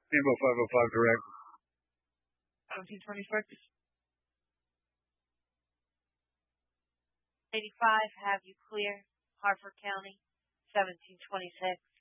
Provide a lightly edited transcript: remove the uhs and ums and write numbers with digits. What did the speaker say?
Demo 505 direct. 1726. 85, have you clear, Harford County, 1726.